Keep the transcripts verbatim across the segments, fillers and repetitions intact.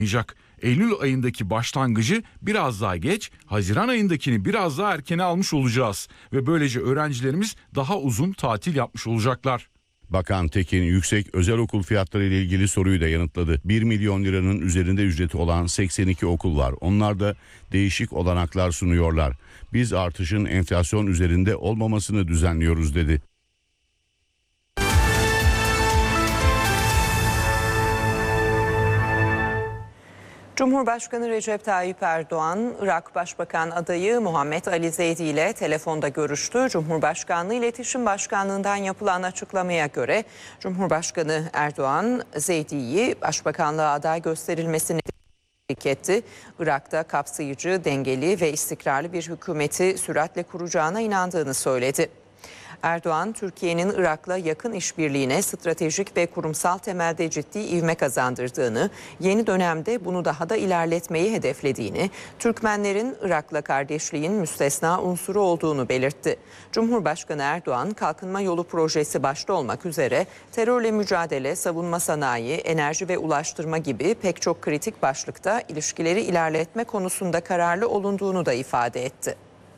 Eylül ayındaki başlangıcı biraz daha geç, Haziran ayındakini biraz daha erkene almış olacağız ve böylece öğrencilerimiz daha uzun tatil yapmış olacaklar. Bakan Tekin yüksek özel okul fiyatları ile ilgili soruyu da yanıtladı. bir milyon liranın üzerinde ücreti olan seksen iki okul var. Onlar da değişik olanaklar sunuyorlar. Biz artışın enflasyon üzerinde olmamasını düzenliyoruz dedi. Cumhurbaşkanı Recep Tayyip Erdoğan, Irak Başbakan adayı Muhammed Ali Zeydi ile telefonda görüştü. Cumhurbaşkanlığı İletişim Başkanlığı'ndan yapılan açıklamaya göre Cumhurbaşkanı Erdoğan, Zeydi'yi başbakanlığa aday gösterilmesini teşvik etti. Irak'ta kapsayıcı, dengeli ve istikrarlı bir hükümeti süratle kuracağına inandığını söyledi. Erdoğan, Türkiye'nin Irak'la yakın işbirliğine stratejik ve kurumsal temelde ciddi ivme kazandırdığını, yeni dönemde bunu daha da ilerletmeyi hedeflediğini, Türkmenlerin Irak'la kardeşliğin müstesna unsuru olduğunu belirtti. Cumhurbaşkanı Erdoğan, Kalkınma Yolu projesi başta olmak üzere terörle mücadele, savunma sanayi, enerji ve ulaştırma gibi pek çok kritik başlıkta ilişkileri ilerletme konusunda kararlı olunduğunu da ifade etti.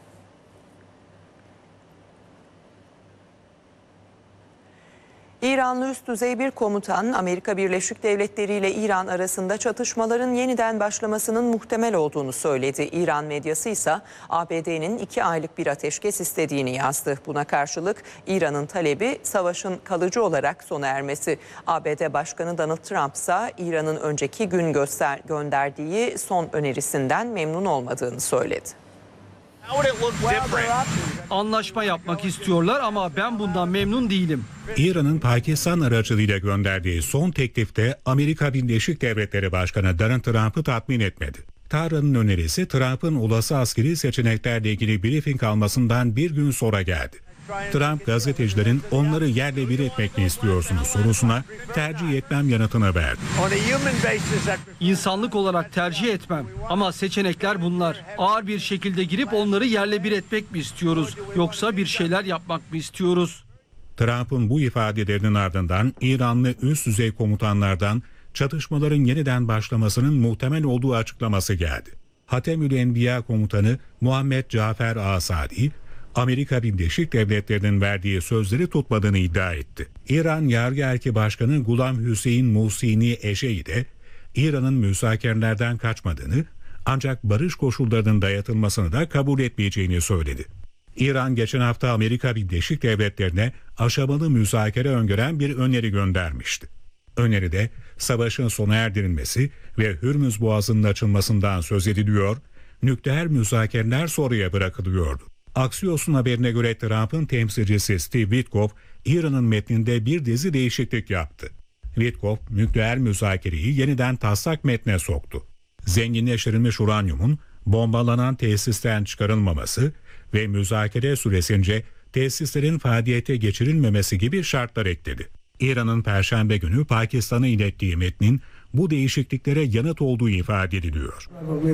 İranlı üst düzey bir komutan, Amerika Birleşik Devletleri ile İran arasında çatışmaların yeniden başlamasının muhtemel olduğunu söyledi. İran medyası ise A B D'nin iki aylık bir ateşkes istediğini yazdı. Buna karşılık İran'ın talebi savaşın kalıcı olarak sona ermesi. A B D Başkanı Donald Trump ise İran'ın önceki gün göster gönderdiği son önerisinden memnun olmadığını söyledi. Anlaşma yapmak istiyorlar ama ben bundan memnun değilim. İran'ın Pakistan aracılığıyla gönderdiği son teklifte Amerika Birleşik Devletleri Başkanı Donald Trump'ı tatmin etmedi. Tahran'ın önerisi Trump'ın olası askeri seçeneklerle ilgili briefing almasından bir gün sonra geldi. Trump gazetecilerin onları yerle bir etmek mi istiyorsunuz sorusuna tercih etmem yanıtını verdi. İnsanlık olarak tercih etmem ama seçenekler bunlar. Ağır bir şekilde girip onları yerle bir etmek mi istiyoruz yoksa bir şeyler yapmak mı istiyoruz? Trump'ın bu ifadelerinin ardından İranlı üst düzey komutanlardan çatışmaların yeniden başlamasının muhtemel olduğu açıklaması geldi. Hatemül Enbiya komutanı Muhammed Cafer Asadi, Amerika Birleşik Devletleri'nin verdiği sözleri tutmadığını iddia etti. İran Yargı Erki Başkanı Gulam Hüseyin Musini Eşeği de İran'ın müzakerelerden kaçmadığını ancak barış koşullarının dayatılmasını da kabul etmeyeceğini söyledi. İran geçen hafta Amerika Birleşik Devletleri'ne aşamalı müzakere öngören bir öneri göndermişti. Öneride savaşın sona erdirilmesi ve Hürmüz Boğazı'nın açılmasından söz ediliyor, nükleer müzakereler sonraya bırakılıyordu. Axios'un haberine göre Trump'ın temsilcisi Steve Witkoff, İran'ın metninde bir dizi değişiklik yaptı. Witkoff, nükleer müzakereyi yeniden taslak metne soktu. Zenginleştirilmiş uranyumun bombalanan tesisten çıkarılmaması ve müzakere süresince tesislerin faaliyete geçirilmemesi gibi şartlar ekledi. İran'ın Perşembe günü Pakistan'a ilettiği metnin bu değişikliklere yanıt olduğu ifade ediliyor.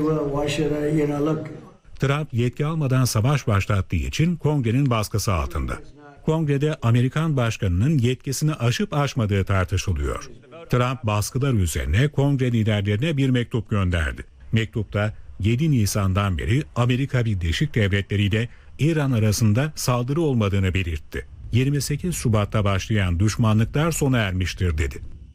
Trump yetki almadan savaş başlattığı için Kongre'nin baskısı altında. Kongrede Amerikan başkanının yetkisini aşıp aşmadığı tartışılıyor. Trump baskılar üzerine Kongre liderlerine bir mektup gönderdi. Mektupta yedi Nisan'dan beri Amerika Birleşik Devletleri ile İran arasında saldırı olmadığını belirtti. yirmi sekiz Şubat'ta başlayan düşmanlıklar sona ermiştir dedi.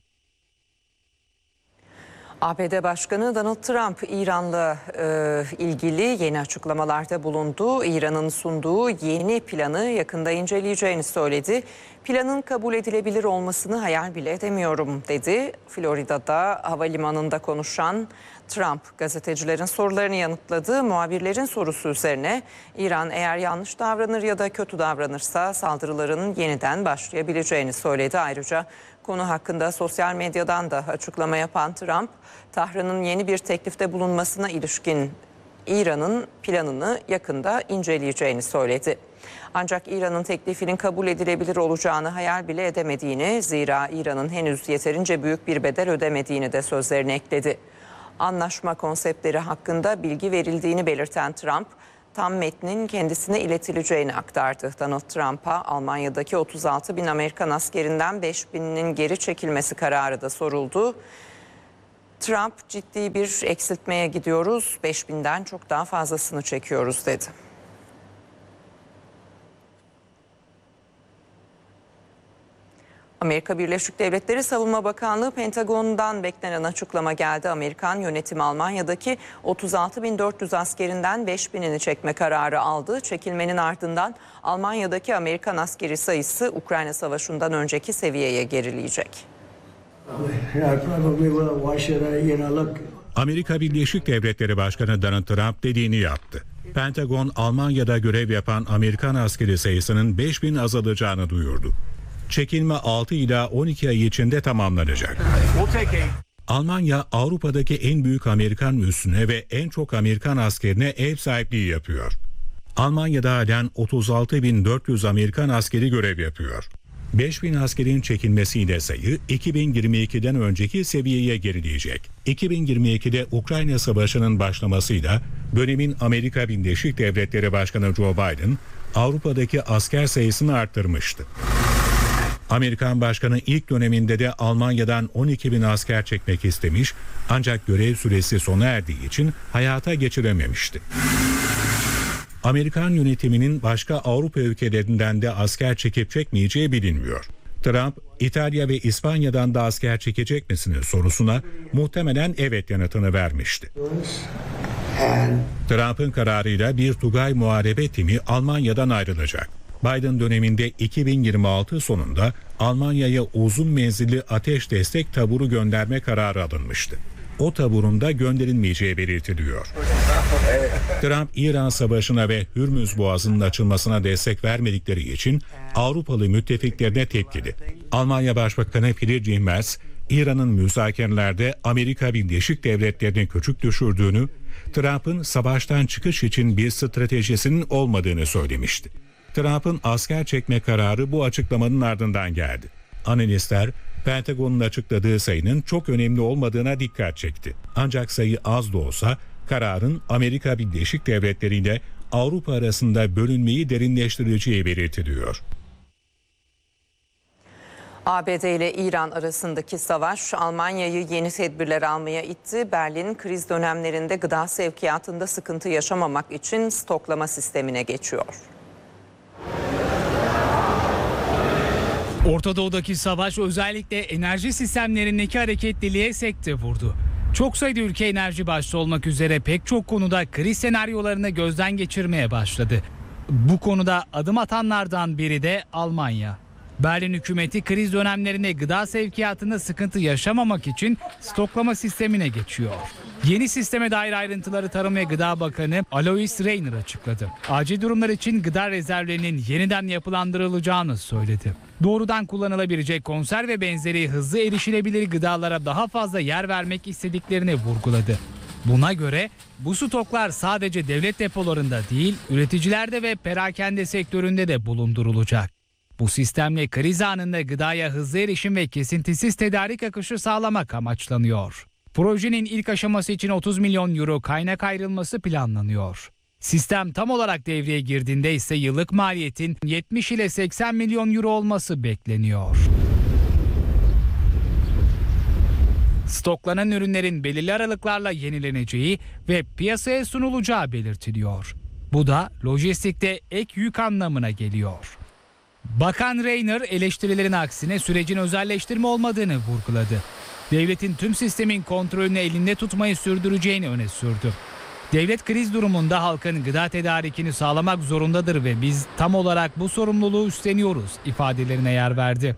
A B D Başkanı Donald Trump İran'la e, ilgili yeni açıklamalarda bulundu. İran'ın sunduğu yeni planı yakında inceleyeceğini söyledi. Planın kabul edilebilir olmasını hayal bile edemiyorum dedi. Florida'da havalimanında konuşan Trump gazetecilerin sorularını yanıtladı. Muhabirlerin sorusu üzerine İran eğer yanlış davranır ya da kötü davranırsa saldırıların yeniden başlayabileceğini söyledi. Ayrıca konu hakkında sosyal medyadan da açıklama yapan Trump, Tahran'ın yeni bir teklifte bulunmasına ilişkin İran'ın planını yakında inceleyeceğini söyledi. Ancak İran'ın teklifinin kabul edilebilir olacağını hayal bile edemediğini, zira İran'ın henüz yeterince büyük bir bedel ödemediğini de sözlerine ekledi. Anlaşma konseptleri hakkında bilgi verildiğini belirten Trump, tam metnin kendisine iletileceğini aktardı. Donald Trump'a Almanya'daki otuz altı bin Amerikan askerinden beş bininin geri çekilmesi kararı da soruldu. Trump ciddi bir eksiltmeye gidiyoruz, beş binden çok daha fazlasını çekiyoruz dedi. Amerika Birleşik Devletleri Savunma Bakanlığı Pentagon'dan beklenen açıklama geldi. Amerikan yönetimi Almanya'daki otuz altı bin dört yüz askerinden beş binini çekme kararı aldı. Çekilmenin ardından Almanya'daki Amerikan askeri sayısı Ukrayna Savaşı'ndan önceki seviyeye gerileyecek. Amerika Birleşik Devletleri Başkanı Donald Trump dediğini yaptı. Pentagon, Almanya'da görev yapan Amerikan askeri sayısının beş bin azalacağını duyurdu. Çekilme altı ila on iki ay içinde tamamlanacak. Almanya, Avrupa'daki en büyük Amerikan üssüne ve en çok Amerikan askerine ev sahipliği yapıyor. Almanya'da halen otuz altı bin dört yüz Amerikan askeri görev yapıyor. beş bin askerin çekilmesiyle sayı iki bin yirmi ikiden önceki seviyeye gerileyecek. iki bin yirmi ikide Ukrayna Savaşı'nın başlamasıyla dönemin Amerika Birleşik Devletleri Başkanı Joe Biden Avrupa'daki asker sayısını arttırmıştı. Amerikan Başkanı ilk döneminde de Almanya'dan on iki bin asker çekmek istemiş, ancak görev süresi sona erdiği için hayata geçirememişti. Amerikan yönetiminin başka Avrupa ülkelerinden de asker çekip çekmeyeceği bilinmiyor. Trump, İtalya ve İspanya'dan da asker çekecek misiniz sorusuna muhtemelen evet yanıtını vermişti. Trump'ın kararıyla bir Tugay muharebe timi Almanya'dan ayrılacak. Biden döneminde iki bin yirmi altı sonunda Almanya'ya uzun menzilli ateş destek taburu gönderme kararı alınmıştı. O taburun da gönderilmeyeceği belirtiliyor. Trump, İran Savaşı'na ve Hürmüz Boğazı'nın açılmasına destek vermedikleri için Avrupalı müttefiklerine tepkili. Almanya Başbakanı Friedrich Merz, İran'ın müzakerelerde Amerika Birleşik Devletleri'ni küçük düşürdüğünü, Trump'ın savaştan çıkış için bir stratejisinin olmadığını söylemişti. Trump'ın asker çekme kararı bu açıklamanın ardından geldi. Analistler, Pentagon'un açıkladığı sayının çok önemli olmadığına dikkat çekti. Ancak sayı az da olsa kararın Amerika Birleşik Devletleri ile Avrupa arasında bölünmeyi derinleştireceği belirtiliyor. A B D ile İran arasındaki savaş Almanya'yı yeni tedbirler almaya itti. Berlin kriz dönemlerinde gıda sevkiyatında sıkıntı yaşamamak için stoklama sistemine geçiyor. Orta Doğu'daki savaş özellikle enerji sistemlerindeki hareketliliğe sekte vurdu. Çok sayıda ülke enerji başta olmak üzere pek çok konuda kriz senaryolarını gözden geçirmeye başladı. Bu konuda adım atanlardan biri de Almanya. Berlin hükümeti kriz dönemlerinde gıda sevkiyatında sıkıntı yaşamamak için stoklama sistemine geçiyor. Yeni sisteme dair ayrıntıları Tarım ve Gıda Bakanı Alois Rainer açıkladı. Acil durumlar için gıda rezervlerinin yeniden yapılandırılacağını söyledi. Doğrudan kullanılabilecek konserve ve benzeri hızlı erişilebilir gıdalara daha fazla yer vermek istediklerini vurguladı. Buna göre bu stoklar sadece devlet depolarında değil, üreticilerde ve perakende sektöründe de bulundurulacak. Bu sistemle kriz anında gıdaya hızlı erişim ve kesintisiz tedarik akışı sağlamak amaçlanıyor. Projenin ilk aşaması için otuz milyon euro kaynak ayrılması planlanıyor. Sistem tam olarak devreye girdiğinde ise yıllık maliyetin yetmiş ile seksen milyon euro olması bekleniyor. Stoklanan ürünlerin belirli aralıklarla yenileneceği ve piyasaya sunulacağı belirtiliyor. Bu da lojistikte ek yük anlamına geliyor. Bakan Rainer eleştirilerin aksine sürecin özelleştirme olmadığını vurguladı. Devletin tüm sistemin kontrolünü elinde tutmayı sürdüreceğini öne sürdü. Devlet kriz durumunda halkın gıda tedarikini sağlamak zorundadır ve biz tam olarak bu sorumluluğu üstleniyoruz ifadelerine yer verdi.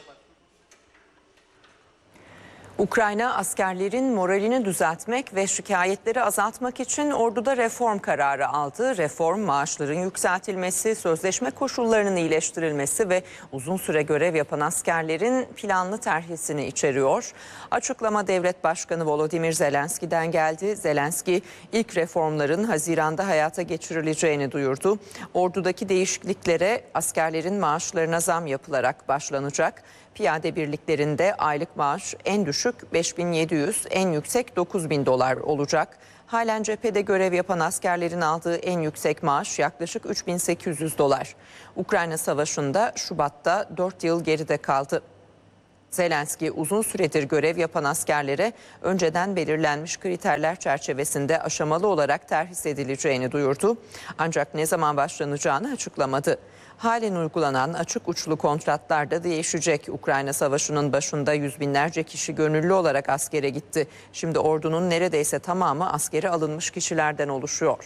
Ukrayna askerlerin moralini düzeltmek ve şikayetleri azaltmak için orduda reform kararı aldı. Reform maaşların yükseltilmesi, sözleşme koşullarının iyileştirilmesi ve uzun süre görev yapan askerlerin planlı terhisini içeriyor. Açıklama Devlet Başkanı Volodymyr Zelenski'den geldi. Zelenski ilk reformların Haziran'da hayata geçirileceğini duyurdu. Ordudaki değişikliklere askerlerin maaşlarına zam yapılarak başlanacak. Piyade birliklerinde aylık maaş en düşük beş bin yedi yüz, en yüksek dokuz bin dolar olacak. Halen cephede görev yapan askerlerin aldığı en yüksek maaş yaklaşık üç bin sekiz yüz dolar. Ukrayna Savaşı'nda Şubat'ta dört yıl geride kaldı. Zelenski uzun süredir görev yapan askerlere önceden belirlenmiş kriterler çerçevesinde aşamalı olarak terhis edileceğini duyurdu. Ancak ne zaman başlanacağını açıklamadı. Halen uygulanan açık uçlu kontratlar da değişecek. Ukrayna Savaşı'nın başında yüz binlerce kişi gönüllü olarak askere gitti. Şimdi ordunun neredeyse tamamı askere alınmış kişilerden oluşuyor.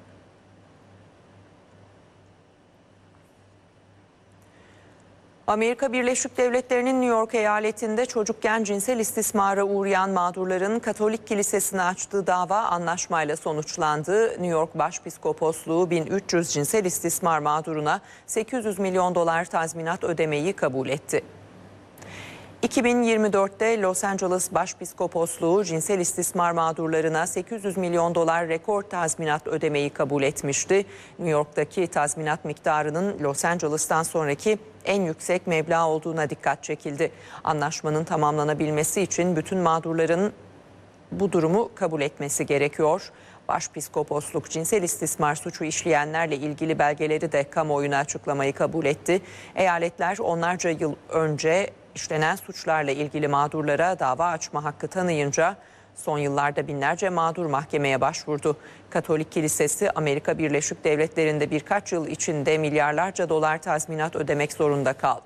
Amerika Birleşik Devletleri'nin New York eyaletinde çocukken cinsel istismara uğrayan mağdurların Katolik Kilisesi'ne açtığı dava anlaşmayla sonuçlandı. New York Başpiskoposluğu bin üç yüz cinsel istismar mağduruna sekiz yüz milyon dolar tazminat ödemeyi kabul etti. iki bin yirmi dörtte Los Angeles Başpiskoposluğu cinsel istismar mağdurlarına sekiz yüz milyon dolar rekor tazminat ödemeyi kabul etmişti. New York'taki tazminat miktarının Los Angeles'tan sonraki en yüksek meblağ olduğuna dikkat çekildi. Anlaşmanın tamamlanabilmesi için bütün mağdurların bu durumu kabul etmesi gerekiyor. Başpiskoposluk cinsel istismar suçu işleyenlerle ilgili belgeleri de kamuoyuna açıklamayı kabul etti. Eyaletler onlarca yıl önce işlenen suçlarla ilgili mağdurlara dava açma hakkı tanıyınca son yıllarda binlerce mağdur mahkemeye başvurdu. Katolik Kilisesi Amerika Birleşik Devletleri'nde birkaç yıl içinde milyarlarca dolar tazminat ödemek zorunda kaldı.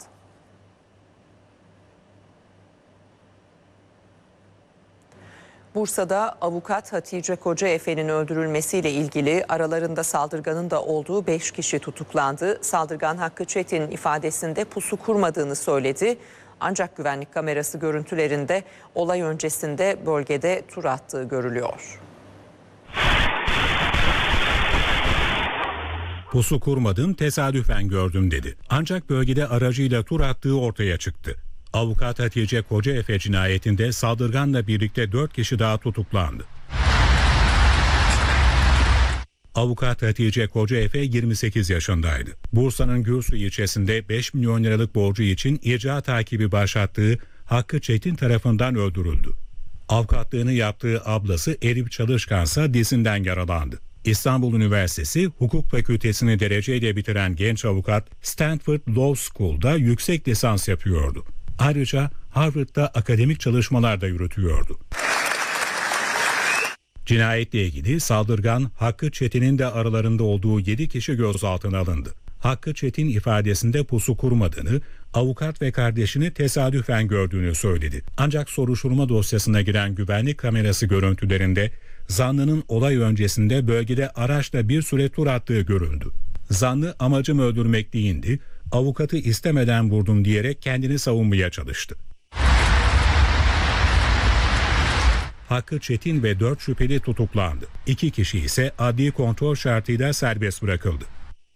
Bursa'da avukat Hatice Kocaefe'nin öldürülmesiyle ilgili aralarında saldırganın da olduğu beş kişi tutuklandı. Saldırgan Hakkı Çetin ifadesinde pusu kurmadığını söyledi. Ancak güvenlik kamerası görüntülerinde olay öncesinde bölgede tur attığı görülüyor. Pusu kurmadım, tesadüfen gördüm dedi. Ancak bölgede aracıyla tur attığı ortaya çıktı. Avukat Hatice Kocaefe cinayetinde saldırganla birlikte dört kişi daha tutuklandı. Avukat Hatice Kocaefe yirmi sekiz yaşındaydı. Bursa'nın Gürsu ilçesinde beş milyon liralık borcu için icra takibi başlattığı Hakkı Çetin tarafından öldürüldü. Avukatlığını yaptığı ablası Elif Çalışkansa dizinden yaralandı. İstanbul Üniversitesi Hukuk Fakültesini dereceyle bitiren genç avukat Stanford Law School'da yüksek lisans yapıyordu. Ayrıca Harvard'da akademik çalışmalar da yürütüyordu. Cinayetle ilgili saldırgan Hakkı Çetin'in de aralarında olduğu yedi kişi gözaltına alındı. Hakkı Çetin ifadesinde pusu kurmadığını, avukat ve kardeşini tesadüfen gördüğünü söyledi. Ancak soruşturma dosyasına giren güvenlik kamerası görüntülerinde zanlının olay öncesinde bölgede araçla bir süre tur attığı görüldü. Zanlı amacım öldürmek değildi, avukatı istemeden vurdum diyerek kendini savunmaya çalıştı. Hakkı Çetin ve dört şüpheli tutuklandı. İki kişi ise adli kontrol şartıyla serbest bırakıldı.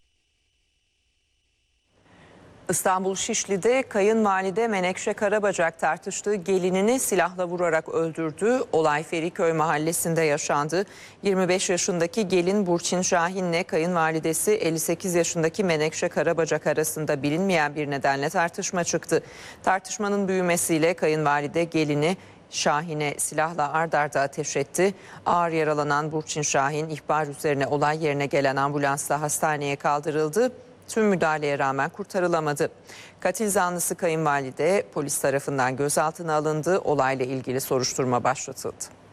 İstanbul Şişli'de kayınvalide Menekşe Karabacak tartıştığı gelinini silahla vurarak öldürdü. Olay Feriköy mahallesinde yaşandı. yirmi beş yaşındaki gelin Burçin Şahin'le kayınvalidesi elli sekiz yaşındaki Menekşe Karabacak arasında bilinmeyen bir nedenle tartışma çıktı. Tartışmanın büyümesiyle kayınvalide gelini Şahin'e silahla ard arda ateş etti. Ağır yaralanan Burçin Şahin ihbar üzerine olay yerine gelen ambulansla hastaneye kaldırıldı. Tüm müdahaleye rağmen kurtarılamadı. Katil zanlısı kayınvalide polis tarafından gözaltına alındı. Olayla ilgili soruşturma başlatıldı.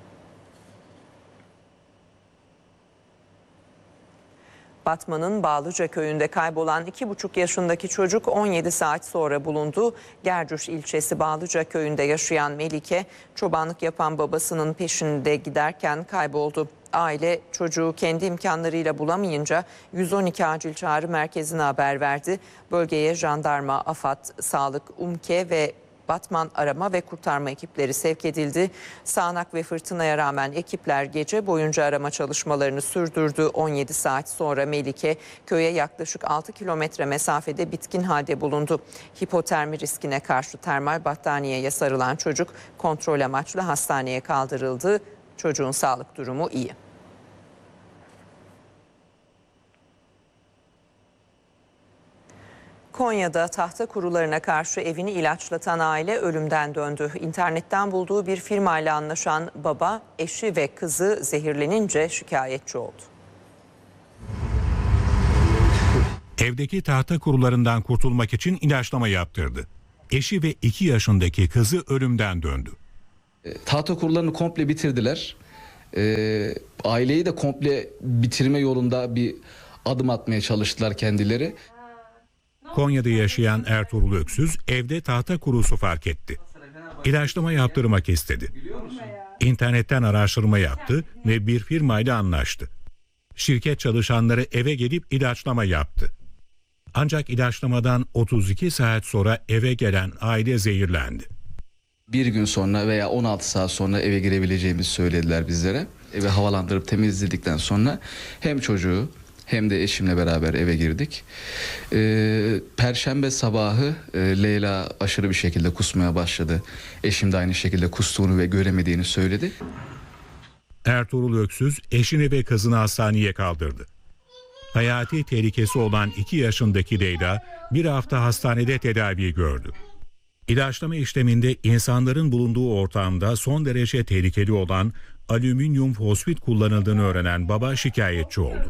Batman'ın Bağlıca köyünde kaybolan iki buçuk yaşındaki çocuk on yedi saat sonra bulundu. Gercüş ilçesi Bağlıca köyünde yaşayan Melike, çobanlık yapan babasının peşinde giderken kayboldu. Aile çocuğu kendi imkanlarıyla bulamayınca yüz on iki acil çağrı merkezine haber verdi. Bölgeye jandarma, AFAD, Sağlık, UMKE ve Batman arama ve kurtarma ekipleri sevk edildi. Sağanak ve fırtınaya rağmen ekipler gece boyunca arama çalışmalarını sürdürdü. on yedi saat sonra Melike köye yaklaşık altı kilometre mesafede bitkin halde bulundu. Hipotermi riskine karşı termal battaniyeye sarılan çocuk kontrol amaçlı hastaneye kaldırıldı. Çocuğun sağlık durumu iyi. Konya'da tahta kurularına karşı evini ilaçlatan aile ölümden döndü. İnternetten bulduğu bir firmayla anlaşan baba, eşi ve kızı zehirlenince şikayetçi oldu. Evdeki tahta kurularından kurtulmak için ilaçlama yaptırdı. Eşi ve iki yaşındaki kızı ölümden döndü. Tahta kurularını komple bitirdiler. Ee, aileyi de komple bitirme yolunda bir adım atmaya çalıştılar kendileri. Konya'da yaşayan Ertuğrul Öksüz evde tahta kurusu fark etti. İlaçlama yaptırmak istedi. İnternetten araştırma yaptı ve bir firmayla anlaştı. Şirket çalışanları eve gelip ilaçlama yaptı. Ancak ilaçlamadan otuz iki saat sonra eve gelen aile zehirlendi. Bir gün sonra veya on altı saat sonra eve girebileceğimizi söylediler bizlere. Evi havalandırıp temizledikten sonra hem çocuğu hem de eşimle beraber eve girdik. Ee, Perşembe sabahı e, Leyla aşırı bir şekilde kusmaya başladı. Eşim de aynı şekilde kustuğunu ve göremediğini söyledi. Ertuğrul Öksüz eşini ve kızını hastaneye kaldırdı. Hayati tehlikesi olan iki yaşındaki Leyla bir hafta hastanede tedavi gördü. İlaçlama işleminde insanların bulunduğu ortamda son derece tehlikeli olan alüminyum fosfit kullanıldığını öğrenen baba şikayetçi oldu.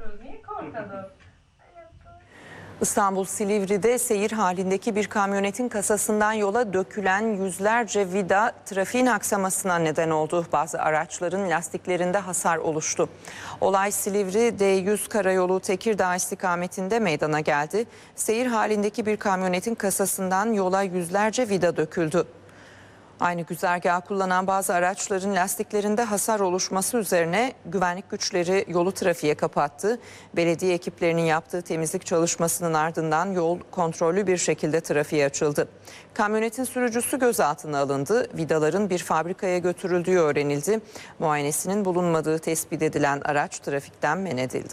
İstanbul Silivri'de seyir halindeki bir kamyonetin kasasından yola dökülen yüzlerce vida trafiğin aksamasına neden oldu. Bazı araçların lastiklerinde hasar oluştu. Olay Silivri D yüz Karayolu Tekirdağ istikametinde meydana geldi. Seyir halindeki bir kamyonetin kasasından yola yüzlerce vida döküldü. Aynı güzergahı kullanan bazı araçların lastiklerinde hasar oluşması üzerine güvenlik güçleri yolu trafiğe kapattı. Belediye ekiplerinin yaptığı temizlik çalışmasının ardından yol kontrollü bir şekilde trafiğe açıldı. Kamyonetin sürücüsü gözaltına alındı. Vidaların bir fabrikaya götürüldüğü öğrenildi. Muayenesinin bulunmadığı tespit edilen araç trafikten men edildi.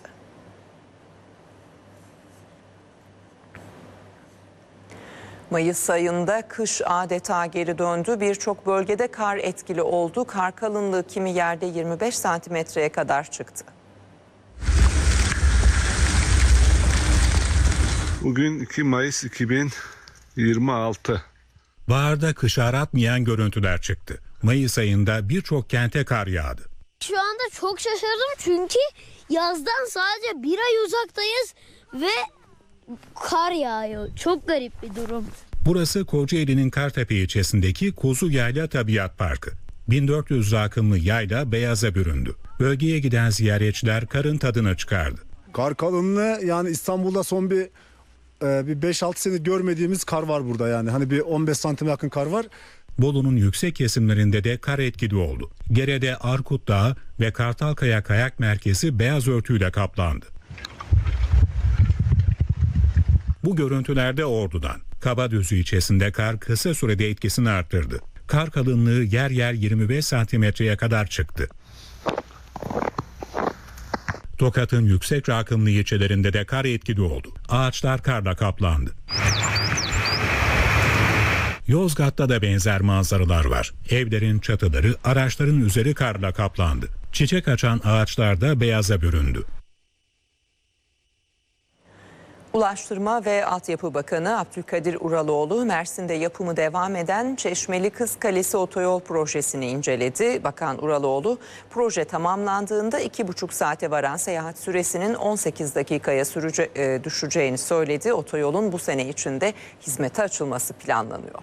Mayıs ayında kış adeta geri döndü. Birçok bölgede kar etkili oldu. Kar kalınlığı kimi yerde yirmi beş santimetreye kadar çıktı. Bugün iki Mayıs iki bin yirmi altı. Baharda kışı aratmayan görüntüler çıktı. Mayıs ayında birçok kente kar yağdı. Şu anda çok şaşırdım çünkü yazdan sadece bir ay uzaktayız ve kar yağıyor. Çok garip bir durum. Burası Kocaeli'nin Kartepe ilçesindeki Kuzu Yayla Tabiat Parkı. bin dört yüz rakımlı yayla beyaza büründü. Bölgeye giden ziyaretçiler karın tadını çıkardı. Kar kalınlığı yani İstanbul'da son bir e, bir beş altı sene görmediğimiz kar var burada yani. Hani bir on beş santim yakın kar var. Bolu'nun yüksek kesimlerinde de kar etkili oldu. Gere'de Arkut Dağı ve Kartalkaya Kayak Merkezi beyaz örtüyle kaplandı. Bu görüntülerde Ordu'dan. Kabadüzü ilçesinde kar kısa sürede etkisini arttırdı. Kar kalınlığı yer yer yirmi beş santimetreye kadar çıktı. Tokat'ın yüksek rakımlı ilçelerinde de kar etkili oldu. Ağaçlar karla kaplandı. Yozgat'ta da benzer manzaralar var. Evlerin çatıları, araçların üzeri karla kaplandı. Çiçek açan ağaçlar da beyaza büründü. Ulaştırma ve Altyapı Bakanı Abdülkadir Uraloğlu, Mersin'de yapımı devam eden Çeşmeli Kız Kalesi otoyol projesini inceledi. Bakan Uraloğlu, proje tamamlandığında iki buçuk saate varan seyahat süresinin on sekiz dakikaya sürece, e, düşeceğini söyledi. Otoyolun bu sene içinde hizmete açılması planlanıyor.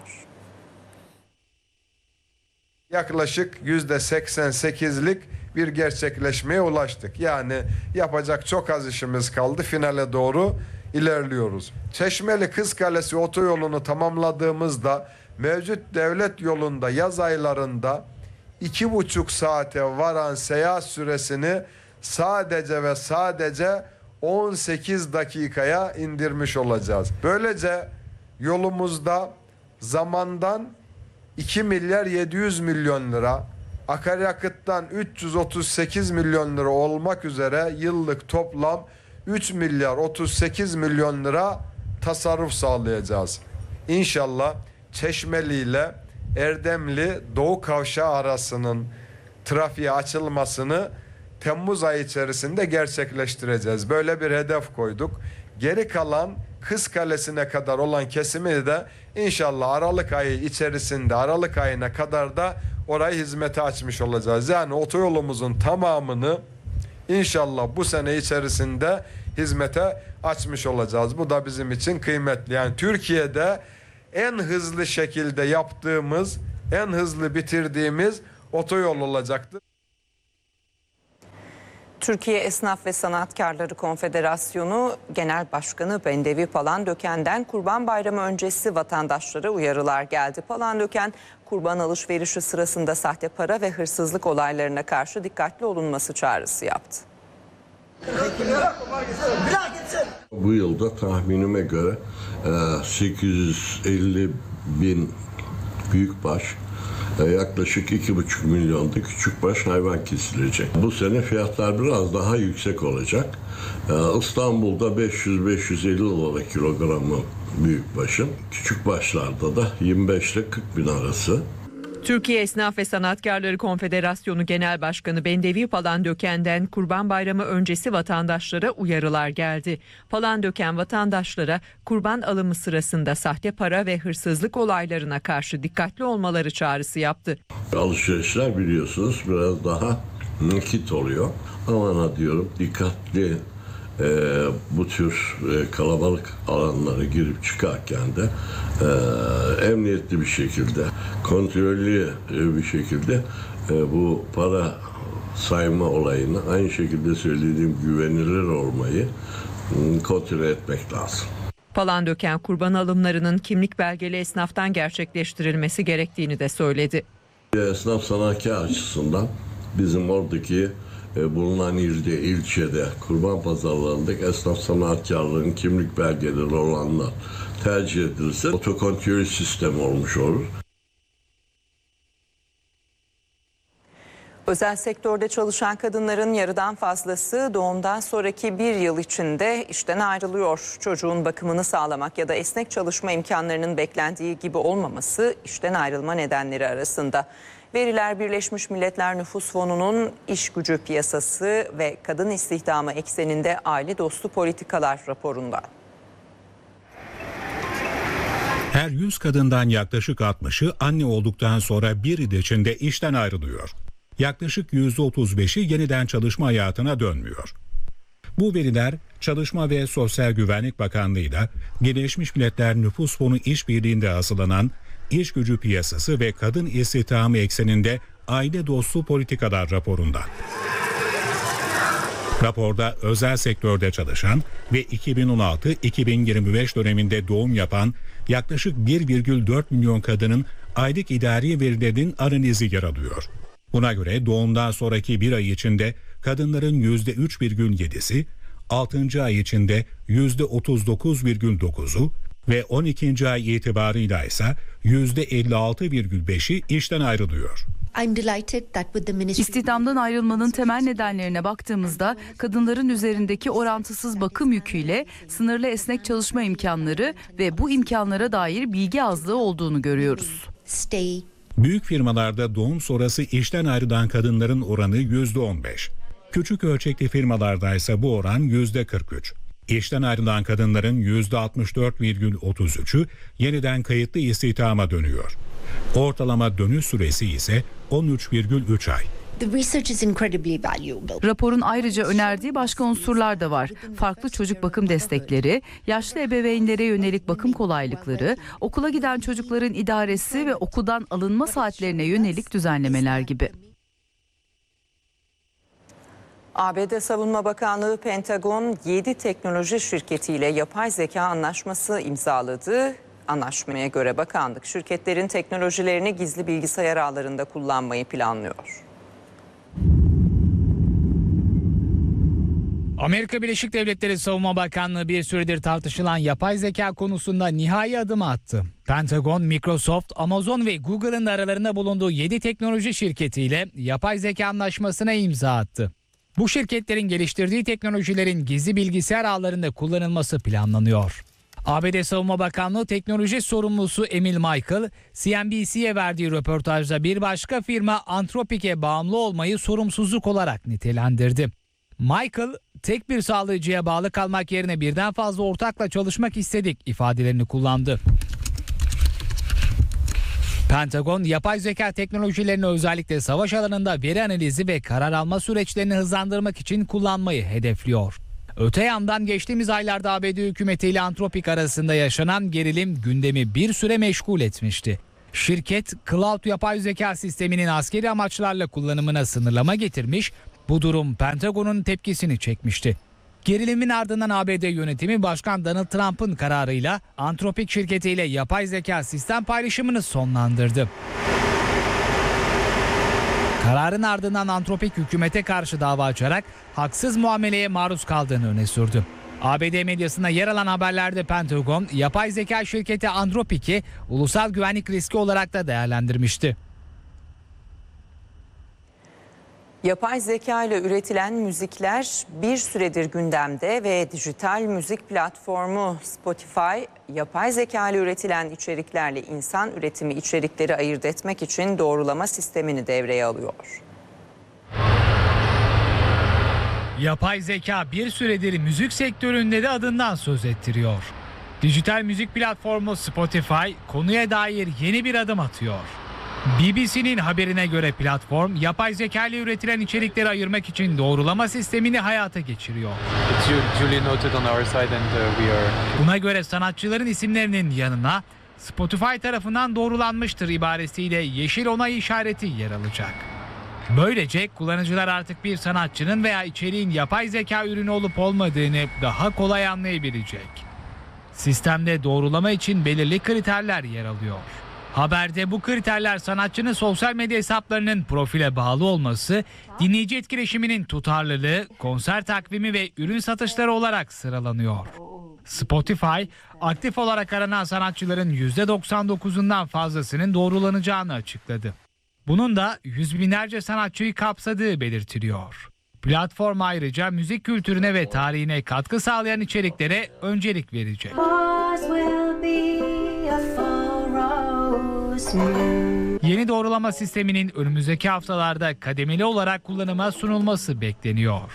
Yaklaşık yüzde seksen sekizlik bir gerçekleşmeye ulaştık. Yani yapacak çok az işimiz kaldı. Finale doğru ilerliyoruz. Çeşmeli Kız Kalesi otoyolunu tamamladığımızda mevcut devlet yolunda yaz aylarında iki buçuk saate varan seyahat süresini sadece ve sadece on sekiz dakikaya indirmiş olacağız. Böylece yolumuzda zamandan iki milyar yedi yüz milyon lira, akaryakıttan üç yüz otuz sekiz milyon lira olmak üzere yıllık toplam üç milyar otuz sekiz milyon lira tasarruf sağlayacağız. İnşallah Çeşmeli ile Erdemli Doğu Kavşağı arasının trafiğe açılmasını Temmuz ayı içerisinde gerçekleştireceğiz. Böyle bir hedef koyduk. Geri kalan Kız Kalesi'ne kadar olan kesimi de inşallah Aralık ayı içerisinde, Aralık ayına kadar da orayı hizmete açmış olacağız. Yani otoyolumuzun tamamını İnşallah bu sene içerisinde hizmete açmış olacağız. Bu da bizim için kıymetli. Yani Türkiye'de en hızlı şekilde yaptığımız, en hızlı bitirdiğimiz otoyol olacaktır. Türkiye Esnaf ve Sanatkarları Konfederasyonu Genel Başkanı Bendevi Palandöken'den Kurban Bayramı öncesi vatandaşlara uyarılar geldi. Palandöken, kurban alışverişi sırasında sahte para ve hırsızlık olaylarına karşı dikkatli olunması çağrısı yaptı. Bu yılda tahminime göre sekiz yüz elli bin büyükbaş, yaklaşık iki buçuk milyonda küçükbaş hayvan kesilecek. Bu sene fiyatlar biraz daha yüksek olacak. İstanbul'da beş yüz beş yüz elli dolar kilogramı büyükbaşın, küçükbaşlarda da yirmi beş ile kırk bin arası. Türkiye Esnaf ve Sanatkarları Konfederasyonu Genel Başkanı Bendevi Palandöken'den Kurban Bayramı öncesi vatandaşlara uyarılar geldi. Palandöken vatandaşlara kurban alımı sırasında sahte para ve hırsızlık olaylarına karşı dikkatli olmaları çağrısı yaptı. Alışverişler biliyorsunuz biraz daha nakit oluyor. Aman ha diyorum, dikkatli e, bu tür e, kalabalık alanlara girip çıkarken de e, emniyetli bir şekilde, kontrollü e, bir şekilde e, bu para sayma olayını, aynı şekilde söylediğim güvenilir olmayı e, kontrol etmek lazım. Palandöken kurban alımlarının kimlik belgeli esnaftan gerçekleştirilmesi gerektiğini de söyledi. Esnaf sanatkar açısından bizim oradaki e, bulunan ilde, ilçede, kurban pazarlarındaki esnaf sanatkarların kimlik belgeleri olanlar tercih edilirse otokontrol sistemi olmuş olur. Özel sektörde çalışan kadınların yarıdan fazlası doğumdan sonraki bir yıl içinde işten ayrılıyor. Çocuğun bakımını sağlamak ya da esnek çalışma imkanlarının beklendiği gibi olmaması işten ayrılma nedenleri arasında. Veriler Birleşmiş Milletler Nüfus Fonu'nun iş gücü piyasası ve kadın istihdamı ekseninde aile dostu politikalar raporunda. Her yüz kadından yaklaşık altmışı anne olduktan sonra bir yıl içinde işten ayrılıyor. Yaklaşık yüzde otuz beşi yeniden çalışma hayatına dönmüyor. Bu veriler Çalışma ve Sosyal Güvenlik Bakanlığı'yla Birleşmiş Milletler Nüfus Fonu işbirliğinde hazırlanan İş Gücü Piyasası ve Kadın İstihdamı ekseninde aile dostu politikalar raporunda. Raporda özel sektörde çalışan ve iki bin on altı iki bin yirmi beş döneminde doğum yapan yaklaşık bir virgül dört milyon kadının aylık idari verilerinin analizi yer alıyor. Buna göre doğumdan sonraki bir ay içinde kadınların yüzde üç virgül yedisi, altıncı ay içinde yüzde otuz dokuz virgül dokuzu ve on ikinci ay itibarıyla ise yüzde elli altı virgül beşi işten ayrılıyor. İstihdamdan ayrılmanın temel nedenlerine baktığımızda kadınların üzerindeki orantısız bakım yüküyle sınırlı esnek çalışma imkanları ve bu imkanlara dair bilgi azlığı olduğunu görüyoruz. Büyük firmalarda doğum sonrası işten ayrılan kadınların oranı yüzde on beş. Küçük ölçekli firmalarda ise bu oran yüzde kırk üç. İşten ayrılan kadınların yüzde altmış dört virgül otuz üçü yeniden kayıtlı istihdama dönüyor. Ortalama dönüş süresi ise on üç virgül üç ay. Raporun ayrıca önerdiği başka unsurlar da var. Farklı çocuk bakım destekleri, yaşlı ebeveynlere yönelik bakım kolaylıkları, okula giden çocukların idaresi ve okuldan alınma saatlerine yönelik düzenlemeler gibi. A B D Savunma Bakanlığı Pentagon yedi teknoloji şirketiyle yapay zeka anlaşması imzaladı. Anlaşmaya göre bakanlık şirketlerin teknolojilerini gizli bilgisayar ağlarında kullanmayı planlıyor. Amerika Birleşik Devletleri Savunma Bakanlığı bir süredir tartışılan yapay zeka konusunda nihai adım attı. Pentagon, Microsoft, Amazon ve Google'ın aralarında bulunduğu yedi teknoloji şirketiyle yapay zeka anlaşmasına imza attı. Bu şirketlerin geliştirdiği teknolojilerin gizli bilgisayar ağlarında kullanılması planlanıyor. A B D Savunma Bakanlığı teknoloji sorumlusu Emil Michael, C N B C'ye verdiği röportajda bir başka firma Anthropic'e bağımlı olmayı sorumsuzluk olarak nitelendirdi. Michael, tek bir sağlayıcıya bağlı kalmak yerine birden fazla ortakla çalışmak istedik ifadelerini kullandı. Pentagon, yapay zeka teknolojilerini özellikle savaş alanında veri analizi ve karar alma süreçlerini hızlandırmak için kullanmayı hedefliyor. Öte yandan geçtiğimiz aylarda A B D hükümeti ile Anthropic arasında yaşanan gerilim gündemi bir süre meşgul etmişti. Şirket, Cloud yapay zeka sisteminin askeri amaçlarla kullanımına sınırlama getirmiş, bu durum Pentagon'un tepkisini çekmişti. Gerilimin ardından A B D yönetimi Başkan Donald Trump'ın kararıyla Anthropic şirketiyle yapay zeka sistem paylaşımını sonlandırdı. Kararın ardından Anthropic hükümete karşı dava açarak haksız muameleye maruz kaldığını öne sürdü. A B D medyasında yer alan haberlerde Pentagon, yapay zeka şirketi Anthropic'i ulusal güvenlik riski olarak da değerlendirmişti. Yapay zeka ile üretilen müzikler bir süredir gündemde ve dijital müzik platformu Spotify, yapay zeka ile üretilen içeriklerle insan üretimi içerikleri ayırt etmek için doğrulama sistemini devreye alıyor. Yapay zeka bir süredir müzik sektöründe de adından söz ettiriyor. Dijital müzik platformu Spotify konuya dair yeni bir adım atıyor. B B C'nin haberine göre platform, yapay zeka ile üretilen içerikleri ayırmak için doğrulama sistemini hayata geçiriyor. Buna göre sanatçıların isimlerinin yanına Spotify tarafından doğrulanmıştır ibaresiyle yeşil onay işareti yer alacak. Böylece kullanıcılar artık bir sanatçının veya içeriğin yapay zeka ürünü olup olmadığını daha kolay anlayabilecek. Sistemde doğrulama için belirli kriterler yer alıyor. Haberde bu kriterler sanatçının sosyal medya hesaplarının profile bağlı olması, dinleyici etkileşiminin tutarlılığı, konser takvimi ve ürün satışları olarak sıralanıyor. Spotify, aktif olarak aranan sanatçıların yüzde doksan dokuzundan fazlasının doğrulanacağını açıkladı. Bunun da yüz binlerce sanatçıyı kapsadığı belirtiliyor. Platform ayrıca müzik kültürüne ve tarihine katkı sağlayan içeriklere öncelik verecek. Yeni doğrulama sisteminin önümüzdeki haftalarda kademeli olarak kullanıma sunulması bekleniyor.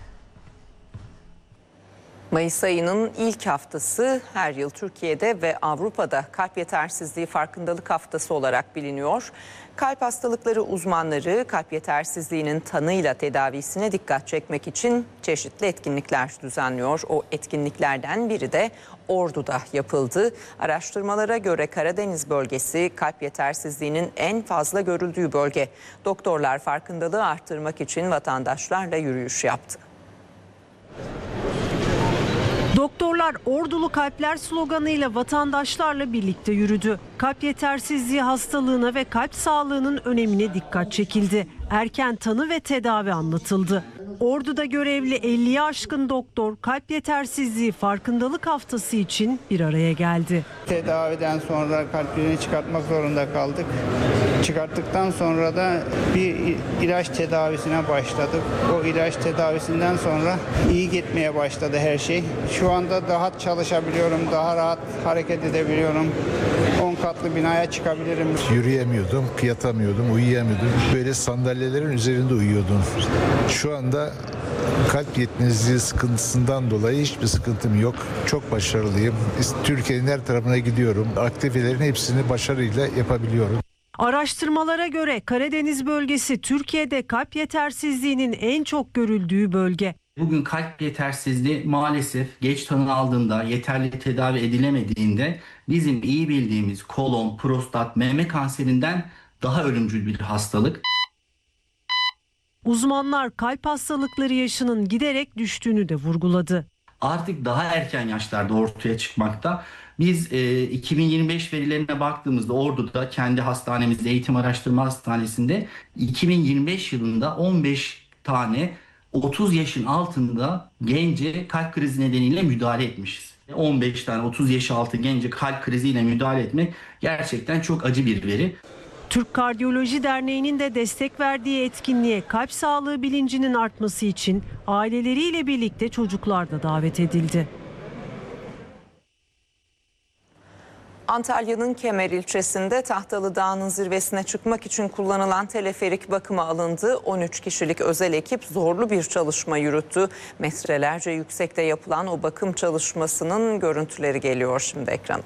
Mayıs ayının ilk haftası her yıl Türkiye'de ve Avrupa'da kalp yetersizliği farkındalık haftası olarak biliniyor. Kalp hastalıkları uzmanları kalp yetersizliğinin tanıyla tedavisine dikkat çekmek için çeşitli etkinlikler düzenliyor. O etkinliklerden biri de Ordu'da yapıldı. Araştırmalara göre Karadeniz bölgesi kalp yetersizliğinin en fazla görüldüğü bölge. Doktorlar farkındalığı arttırmak için vatandaşlarla yürüyüş yaptı. Doktorlar Ordulu Kalpler sloganıyla vatandaşlarla birlikte yürüdü. Kalp yetersizliği hastalığına ve kalp sağlığının önemine dikkat çekildi. Erken tanı ve tedavi anlatıldı. Ordu'da görevli elliye aşkın doktor kalp yetersizliği farkındalık haftası için bir araya geldi. Tedaviden sonra kalplerini çıkartmak zorunda kaldık. Çıkarttıktan sonra da bir ilaç tedavisine başladık. O ilaç tedavisinden sonra iyi gitmeye başladı her şey. Şu anda daha çalışabiliyorum, daha rahat hareket edebiliyorum. on katlı binaya çıkabilirim. Yürüyemiyordum, yatamıyordum, uyuyamıyordum. Böyle sandalyelerin üzerinde uyuyordum. Şu anda kalp yetmezliği sıkıntısından dolayı hiçbir sıkıntım yok. Çok başarılıyım. Türkiye'nin her tarafına gidiyorum. Aktivitelerin hepsini başarıyla yapabiliyorum. Araştırmalara göre Karadeniz bölgesi Türkiye'de kalp yetersizliğinin en çok görüldüğü bölge. Bugün kalp yetersizliği maalesef geç tanı aldığında, yeterli tedavi edilemediğinde bizim iyi bildiğimiz kolon, prostat, meme kanserinden daha ölümcül bir hastalık. Uzmanlar kalp hastalıkları yaşının giderek düştüğünü de vurguladı. Artık daha erken yaşlarda ortaya çıkmakta. Biz e, iki bin yirmi beş verilerine baktığımızda Ordu'da kendi hastanemizde, Eğitim Araştırma Hastanesi'nde iki bin yirmi beş yılında on beş tane otuz yaşın altında gence kalp krizi nedeniyle müdahale etmişiz. on beş tane otuz yaş altı gence kalp kriziyle müdahale etmek gerçekten çok acı bir veri. Türk Kardiyoloji Derneği'nin de destek verdiği etkinliğe kalp sağlığı bilincinin artması için aileleriyle birlikte çocuklar da davet edildi. Antalya'nın Kemer ilçesinde Tahtalı Dağı'nın zirvesine çıkmak için kullanılan teleferik bakıma alındı. on üç kişilik özel ekip zorlu bir çalışma yürüttü. Metrelerce yüksekte yapılan o bakım çalışmasının görüntüleri geliyor şimdi ekrana.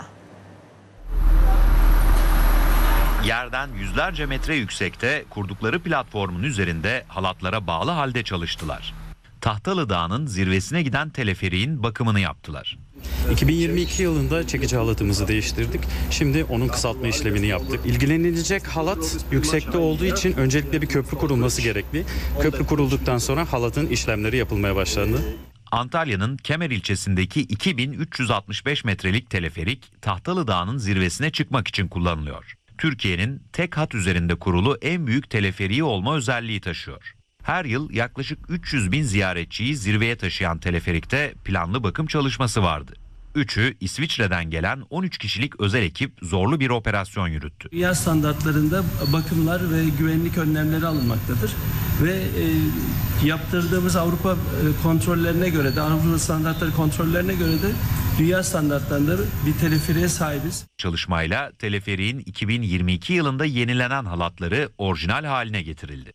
Yerden yüzlerce metre yüksekte kurdukları platformun üzerinde halatlara bağlı halde çalıştılar. Tahtalı Dağı'nın zirvesine giden teleferiğin bakımını yaptılar. iki bin yirmi iki yılında çekici halatımızı değiştirdik. Şimdi onun kısaltma işlemini yaptık. İlgilenilecek halat yüksekte olduğu için öncelikle bir köprü kurulması gerekli. Köprü kurulduktan sonra halatın işlemleri yapılmaya başlandı. Antalya'nın Kemer ilçesindeki iki bin üç yüz altmış beş metrelik teleferik Tahtalı Dağı'nın zirvesine çıkmak için kullanılıyor. Türkiye'nin tek hat üzerinde kurulu en büyük teleferiği olma özelliği taşıyor. Her yıl yaklaşık üç yüz bin ziyaretçiyi zirveye taşıyan teleferikte planlı bakım çalışması vardı. Üçü İsviçre'den gelen on üç kişilik özel ekip zorlu bir operasyon yürüttü. Dünya standartlarında bakımlar ve güvenlik önlemleri alınmaktadır. Ve e, yaptırdığımız Avrupa e, kontrollerine göre de, Avrupa standartları kontrollerine göre de dünya standartlarında bir teleferiğe sahibiz. Çalışmayla teleferiğin iki bin yirmi iki yılında yenilenen halatları orijinal haline getirildi.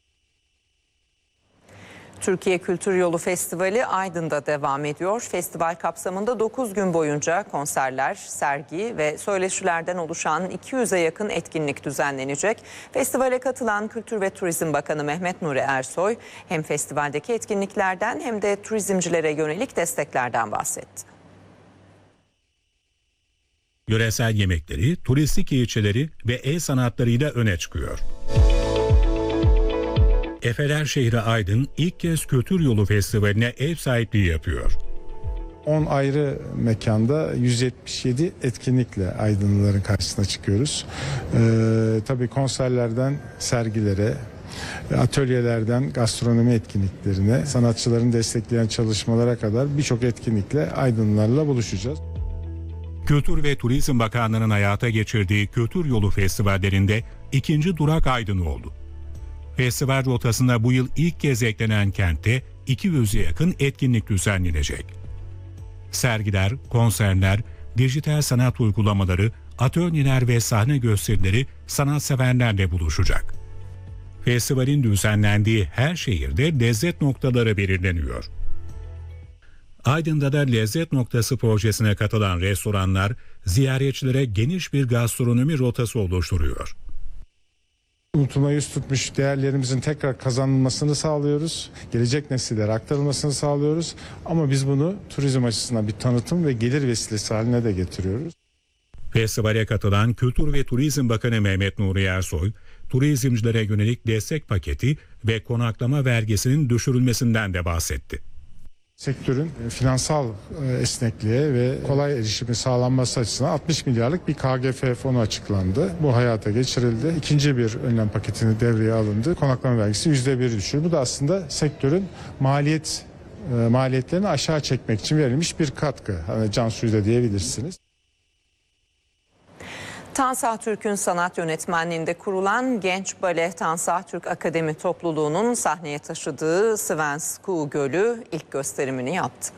Türkiye Kültür Yolu Festivali Aydın'da devam ediyor. Festival kapsamında dokuz gün boyunca konserler, sergi ve söyleşilerden oluşan iki yüze yakın etkinlik düzenlenecek. Festivale katılan Kültür ve Turizm Bakanı Mehmet Nuri Ersoy hem festivaldeki etkinliklerden hem de turizmcilere yönelik desteklerden bahsetti. Yöresel yemekleri, turistik ilçeleri ve el sanatlarıyla öne çıkıyor. Efeler şehri Aydın ilk kez Kültür Yolu Festivali'ne ev sahipliği yapıyor. on ayrı mekanda yüz yetmiş yedi etkinlikle Aydınlıların karşısına çıkıyoruz. Ee, tabii konserlerden sergilere, atölyelerden gastronomi etkinliklerine, sanatçıların destekleyen çalışmalara kadar birçok etkinlikle Aydınlılarla buluşacağız. Kültür ve Turizm Bakanlığı'nın hayata geçirdiği Kültür Yolu Festivallerinde ikinci durak Aydın oldu. Festival rotasına bu yıl ilk kez eklenen kentte iki yüze yakın etkinlik düzenlenecek. Sergiler, konserler, dijital sanat uygulamaları, atölyeler ve sahne gösterileri sanatseverlerle buluşacak. Festivalin düzenlendiği her şehirde lezzet noktaları belirleniyor. Aydın'da da Lezzet Noktası projesine katılan restoranlar ziyaretçilere geniş bir gastronomi rotası oluşturuyor. Unutulmaya yüz tutmuş değerlerimizin tekrar kazanılmasını sağlıyoruz. Gelecek nesillere aktarılmasını sağlıyoruz. Ama biz bunu turizm açısından bir tanıtım ve gelir vesilesi haline de getiriyoruz. Festivale katılan Kültür ve Turizm Bakanı Mehmet Nuri Ersoy, turizmcilere yönelik destek paketi ve konaklama vergisinin düşürülmesinden de bahsetti. Sektörün finansal esnekliğe ve kolay erişimi sağlanması açısından altmış milyarlık bir K G F fonu açıklandı. Bu hayata geçirildi. İkinci bir önlem paketini devreye alındı. Konaklama vergisi yüzde bir düşüyor. Bu da aslında sektörün maliyet maliyetlerini aşağı çekmek için verilmiş bir katkı. Hani can suyu da diyebilirsiniz. Tansah Türk'ün sanat yönetmenliğinde kurulan Genç Bale Tansah Türk Akademi topluluğunun sahneye taşıdığı Svens Kuğu Gölü ilk gösterimini yaptı.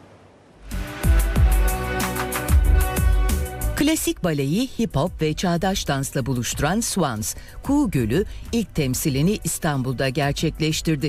Klasik baleyi hip hop ve çağdaş dansla buluşturan Swans, Kuğu Gölü ilk temsilini İstanbul'da gerçekleştirdi.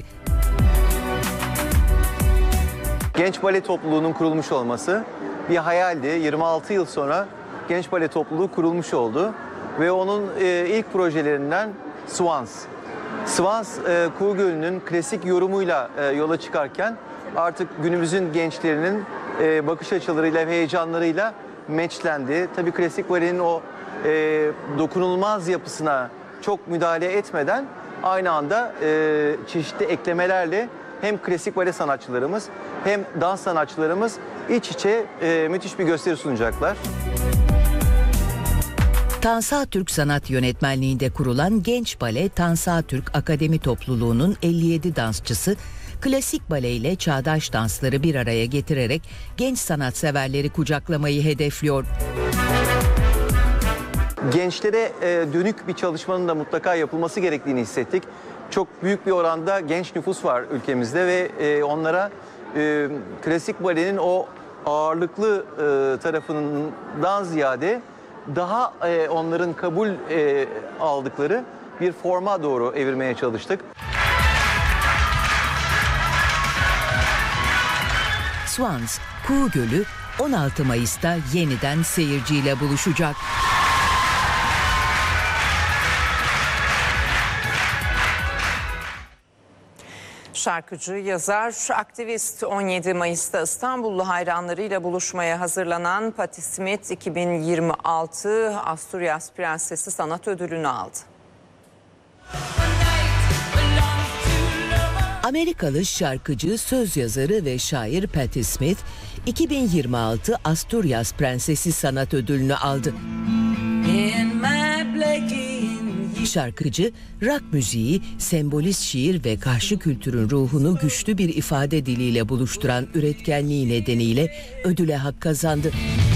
Genç Bale topluluğunun kurulmuş olması bir hayaldi. yirmi altı yıl sonra Genç Bale topluluğu kurulmuş oldu ve onun e, ilk projelerinden Swans. Swans, e, Kuğu Gölü'nün klasik yorumuyla e, yola çıkarken artık günümüzün gençlerinin e, bakış açılarıyla ve heyecanlarıyla meçlendi. Tabii klasik balenin o e, dokunulmaz yapısına çok müdahale etmeden aynı anda e, çeşitli eklemelerle hem klasik bale sanatçılarımız hem dans sanatçılarımız iç içe e, müthiş bir gösteri sunacaklar. Tansah Türk Sanat Yönetmenliğinde kurulan Genç Bale Tansah Türk Akademi topluluğunun elli yedi dansçısı klasik bale ile çağdaş dansları bir araya getirerek genç sanatseverleri kucaklamayı hedefliyor. Gençlere dönük bir çalışmanın da mutlaka yapılması gerektiğini hissettik. Çok büyük bir oranda genç nüfus var ülkemizde ve onlara klasik balenin o ağırlıklı tarafından ziyade daha e, onların kabul e, aldıkları bir forma doğru evirmeye çalıştık. Swans, Kuğu Gölü on altı Mayıs'ta yeniden seyirciyle buluşacak. Şarkıcı, yazar, aktivist on yedi Mayıs'ta İstanbullu hayranlarıyla buluşmaya hazırlanan Patti Smith iki bin yirmi altı Asturias Prensesi Sanat Ödülünü aldı. Amerikalı şarkıcı, söz yazarı ve şair Patti Smith iki bin yirmi altı Asturias Prensesi Sanat Ödülünü aldı. Şarkıcı, rock müziği, sembolist şiir ve karşı kültürün ruhunu güçlü bir ifade diliyle buluşturan üretkenliği nedeniyle ödüle hak kazandı.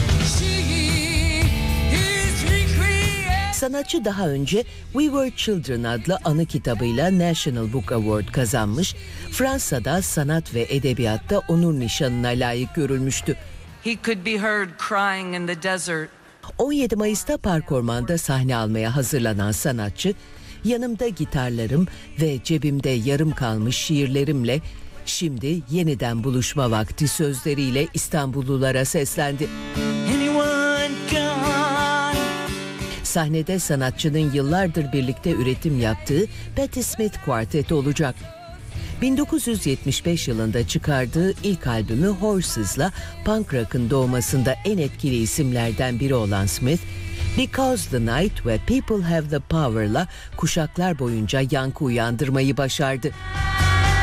Sanatçı daha önce We Were Children adlı anı kitabıyla National Book Award kazanmış, Fransa'da sanat ve edebiyatta onur nişanına layık görülmüştü. He could be heard crying in the desert. on yedi Mayıs'ta Park Orman'da sahne almaya hazırlanan sanatçı, yanımda gitarlarım ve cebimde yarım kalmış şiirlerimle şimdi yeniden buluşma vakti sözleriyle İstanbullulara seslendi. Sahnede sanatçının yıllardır birlikte üretim yaptığı Patti Smith Quartet olacak. bin dokuz yüz yetmiş beş yılında çıkardığı ilk albümü Horses'la punk rock'ın doğmasında en etkili isimlerden biri olan Smith, Because the Night ve People Have the Power'la kuşaklar boyunca yankı uyandırmayı başardı.